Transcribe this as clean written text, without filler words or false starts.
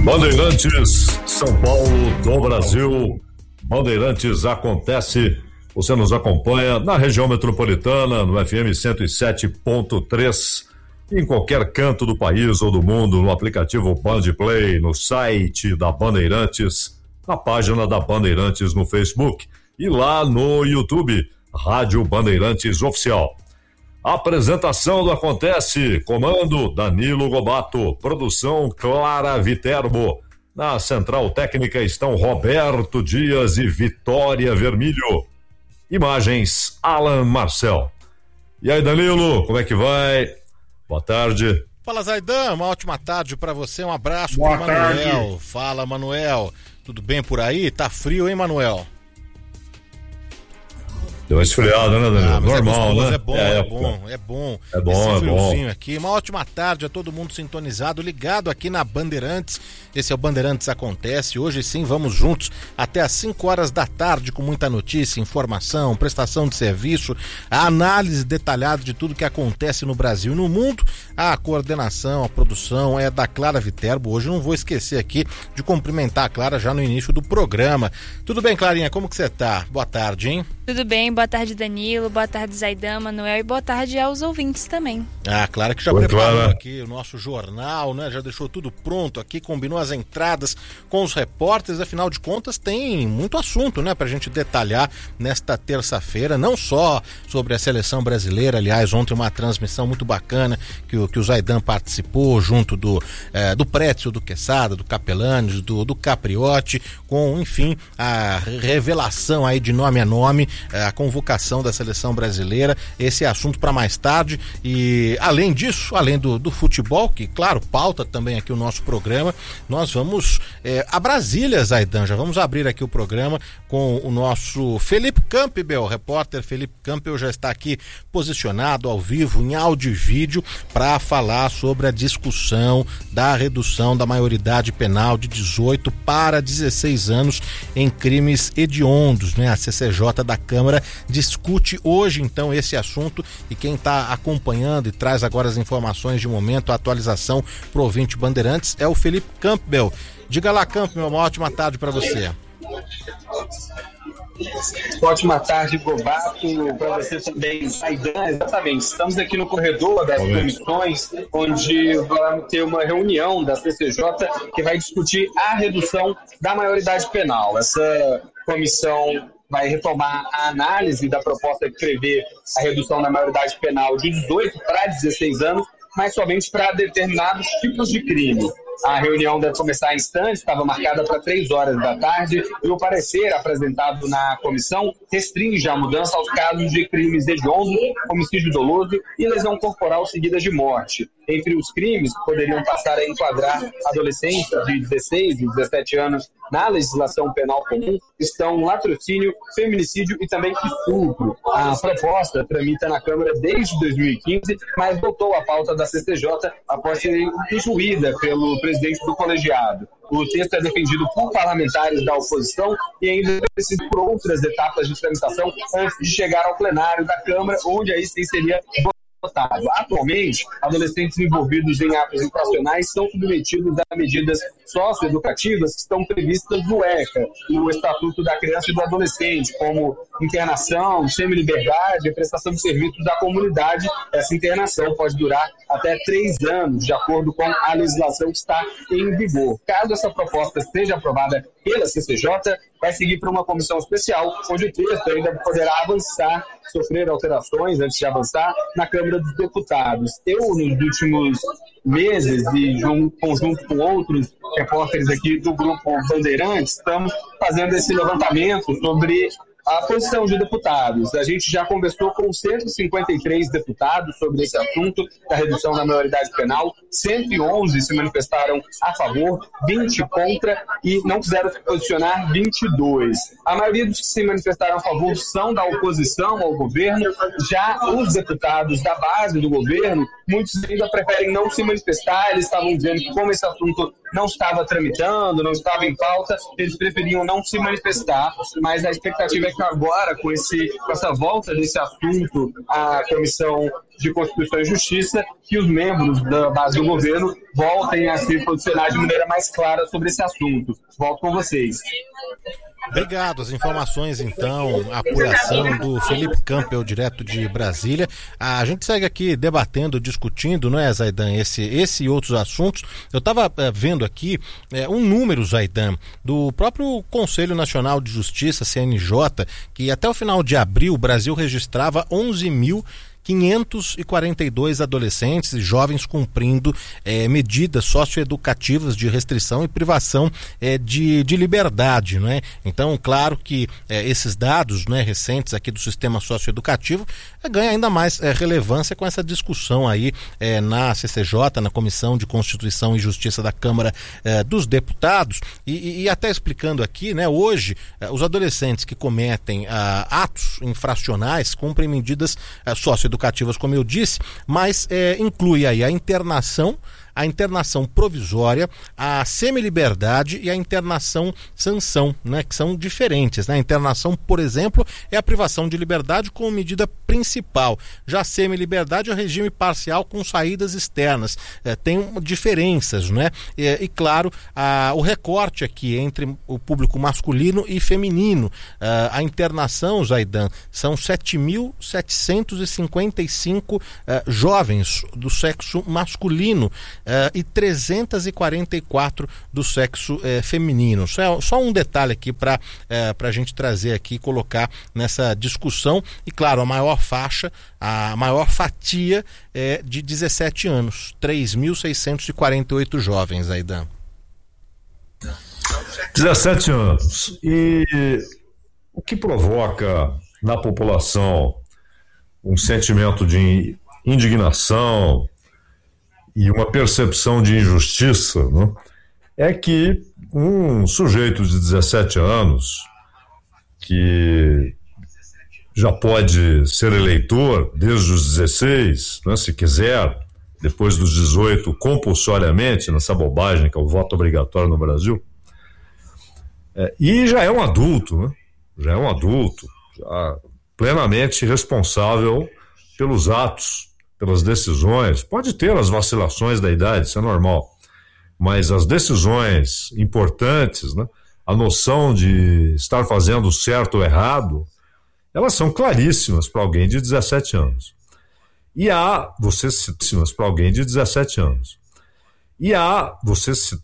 Bandeirantes, São Paulo do Brasil. Bandeirantes acontece. Você nos acompanha na região metropolitana, no FM 107.3, em qualquer canto do país ou do mundo, no aplicativo Bandplay, no site da Bandeirantes, na página da Bandeirantes no Facebook e lá no YouTube, Rádio Bandeirantes Oficial. Apresentação do Acontece, comando Danilo Gobato, produção Clara Viterbo. Na central técnica estão Roberto Dias e Vitória Vermilho. Imagens Alan Marcel. E aí, Danilo, como é que vai? Boa tarde. Fala, Zaidan, uma ótima tarde para você, um abraço pro Manuel. Fala, Manuel, tudo bem por aí? Tá frio, hein, Manuel? Deu uma esfriada, né, Danilo? Normal, né? É bom. É bom, esse friozinho aqui. Uma ótima tarde a todo mundo sintonizado, ligado aqui na Bandeirantes. Esse é o Bandeirantes Acontece. Hoje sim, vamos juntos até às 5 horas da tarde com muita notícia, informação, prestação de serviço, a análise detalhada de tudo que acontece no Brasil e no mundo. A coordenação, a produção é da Clara Viterbo. Hoje não vou esquecer aqui de cumprimentar a Clara já no início do programa. Tudo bem, Clarinha? Como que você tá? Boa tarde, hein? Tudo bem, boa tarde, Danilo, boa tarde, Zaidan, Manuel, e boa tarde aos ouvintes também. Claro que já preparou aqui o nosso jornal, né? Já deixou tudo pronto aqui, combinou as entradas com os repórteres, afinal de contas tem muito assunto, né? Pra gente detalhar nesta terça-feira, não só sobre a seleção brasileira, aliás, ontem uma transmissão muito bacana que o Zaidan participou junto do Prétio, do Quesada, do Capelanes, do Capriotti, com, enfim, a revelação aí de nome a nome, a convocação da seleção brasileira. Esse é assunto para mais tarde. E além disso, além do futebol, que claro, pauta também aqui o nosso programa, nós vamos a Brasília, Zaidan. Já vamos abrir aqui o programa com o nosso Felipe Campbell, o repórter Felipe Campbell já está aqui posicionado ao vivo, em áudio e vídeo, para falar sobre a discussão da redução da maioridade penal de 18 para 16 anos em crimes hediondos, né? A CCJ da Câmara discute hoje então esse assunto, e quem está acompanhando e traz agora as informações de momento, a atualização pro ouvinte Bandeirantes é o Felipe Campbell. Diga lá, Campbell, uma ótima tarde para você. Ótima tarde, Gobato, para você também, Zaidan. Exatamente, estamos aqui no corredor das comissões, onde vamos ter uma reunião da CCJ que vai discutir a redução da maioridade penal. Essa comissão vai retomar a análise da proposta que prevê a redução da maioridade penal de 18 para 16 anos, mas somente para determinados tipos de crime. A reunião deve começar em instantes, estava marcada para 3 horas da tarde, e o parecer apresentado na comissão restringe a mudança aos casos de crimes hediondos, homicídio doloso e lesão corporal seguida de morte. Entre os crimes que poderiam passar a enquadrar adolescentes de 16 e 17 anos na legislação penal comum estão latrocínio, feminicídio e também estupro. A proposta tramita na Câmara desde 2015, mas voltou à pauta da CCJ após ser instruída pelo presidente do colegiado. O texto é defendido por parlamentares da oposição e ainda precisa por outras etapas de tramitação antes de chegar ao plenário da Câmara, onde aí sim seria votado. Atualmente, adolescentes envolvidos em atos infracionais são submetidos a medidas socioeducativas que estão previstas no ECA, no Estatuto da Criança e do Adolescente, como internação, semi-liberdade e prestação de serviços à comunidade. Essa internação pode durar até 3 anos, de acordo com a legislação que está em vigor. Caso essa proposta seja aprovada pela CCJ, vai seguir para uma comissão especial, onde o texto ainda poderá avançar, sofrer alterações antes de avançar na Câmara dos Deputados. Eu, nos últimos meses, e em conjunto com outros repórteres aqui do Grupo Bandeirantes, estamos fazendo esse levantamento sobre a posição de deputados. A gente já conversou com 153 deputados sobre esse assunto da redução da maioridade penal. 111 se manifestaram a favor, 20 contra e não quiseram se posicionar 22. A maioria dos que se manifestaram a favor são da oposição ao governo. Já os deputados da base do governo, muitos ainda preferem não se manifestar. Eles estavam dizendo que, como esse assunto não estava tramitando, não estava em pauta, eles preferiam não se manifestar, mas a expectativa é agora, com essa volta desse assunto à Comissão de Constituição e Justiça, que os membros da base do governo voltem a se posicionar de maneira mais clara sobre esse assunto. Volto com vocês. Obrigado. As informações, então, a apuração do Felipe Campbell, direto de Brasília. A gente segue aqui debatendo, discutindo, não é, Zaidan, esse e outros assuntos. Eu estava vendo aqui um número, Zaidan, do próprio Conselho Nacional de Justiça, CNJ, que até o final de abril o Brasil registrava 11.542 adolescentes e jovens cumprindo medidas socioeducativas de restrição e privação de liberdade, não é? Então, claro que esses dados, né, recentes aqui do sistema socioeducativo ganham ainda mais relevância com essa discussão aí na CCJ, na Comissão de Constituição e Justiça da Câmara dos Deputados, e até explicando aqui, né, hoje os adolescentes que cometem atos infracionais cumprem medidas socioeducativas, como eu disse, mas inclui aí a internação provisória, a semiliberdade e a internação sanção, né, que são diferentes, né? A internação, por exemplo, é a privação de liberdade como medida principal. Já a semiliberdade é o regime parcial com saídas externas. Tem diferenças, né? E claro, o recorte aqui entre o público masculino e feminino. A internação, Zaidan, são 7.755 jovens do sexo masculino e 344 do sexo feminino. Só um detalhe aqui para a gente trazer aqui e colocar nessa discussão. E claro, a maior faixa, a maior fatia é de 17 anos, 3.648 jovens, Aidan. 17 anos. E o que provoca na população um sentimento de indignação e uma percepção de injustiça, né, é que um sujeito de 17 anos que já pode ser eleitor desde os 16, né, se quiser, depois dos 18, compulsoriamente, nessa bobagem que é o voto obrigatório no Brasil, e já é um adulto, né, já plenamente responsável pelos atos, pelas decisões. Pode ter as vacilações da idade, isso é normal, mas as decisões importantes, né, a noção de estar fazendo certo ou errado, elas são claríssimas para alguém de 17 anos. E há, você